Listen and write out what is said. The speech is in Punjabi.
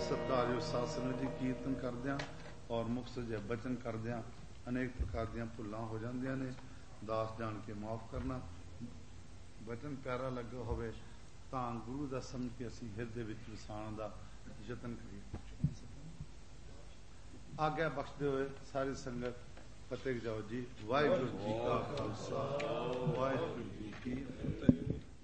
सत्कारयोग साध संगत जी कीर्तन करदियां और मुख सजे बचन करदियां अनेक प्रकार ਦੀਆਂ ਭੁੱਲਾਂ ਹੋ ਜਾਂਦੀਆਂ ਨੇ। ਦਾਸ ਜਾਣ ਕੇ ਮਾਫ ਕਰਨਾ। ਬਚਨ ਪਿਆਰਾ ਲੱਗਾ ਹੋਵੇ ਤਾਂ ਗੁਰੂ ਦਾ ਸਮਝ ਕੇ ਅਸੀਂ ਹਿਰਦੇ ਵਿੱਚ ਵਸਾਉਣ ਦਾ ਯਤਨ ਕਰੀਏ। ਆਗਿਆ ਬਖਸ਼ਦੇ ਹੋਏ ਸਾਰੀ ਸੰਗਤ ਫਤਿਹ ਜਾਓ ਜੀ। ਵਾਹਿਗੁਰੂ ਜੀ ਕਾ ਖਾਲਸਾ ਵਾਹਿਗੁਰੂ ਜੀ ਕੀ ਫਤਿਹ।